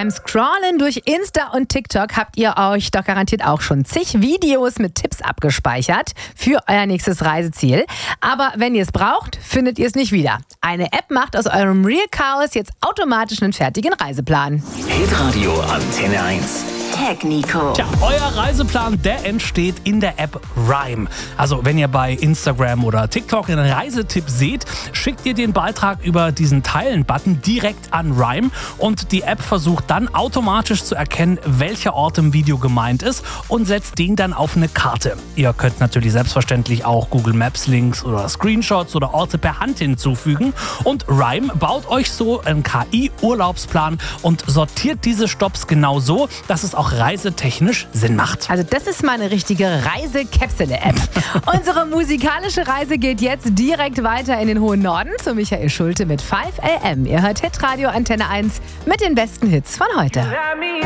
Beim Scrollen durch Insta und TikTok habt ihr euch doch garantiert auch schon zig Videos mit Tipps abgespeichert für euer nächstes Reiseziel. Aber wenn ihr es braucht, findet ihr es nicht wieder. Eine App macht aus eurem Real Chaos jetzt automatisch einen fertigen Reiseplan. Hitradio Antenne 1. Tag Nico. Tja, euer Reiseplan, der entsteht in der App Rime. Also wenn ihr bei Instagram oder TikTok einen Reisetipp seht, schickt ihr den Beitrag über diesen Teilen-Button direkt an Rime und die App versucht dann automatisch zu erkennen, welcher Ort im Video gemeint ist und setzt den dann auf eine Karte. Ihr könnt natürlich selbstverständlich auch Google Maps Links oder Screenshots oder Orte per Hand hinzufügen und Rime baut euch so einen KI-Urlaubsplan und sortiert diese Stops genau so, dass es auch reisetechnisch Sinn macht. Also das ist mal eine richtige Reisekäpsele-App. Unsere musikalische Reise geht jetzt direkt weiter in den hohen Norden zu Michael Schulte mit 5 AM. Ihr hört Hitradio Antenne 1 mit den besten Hits von heute.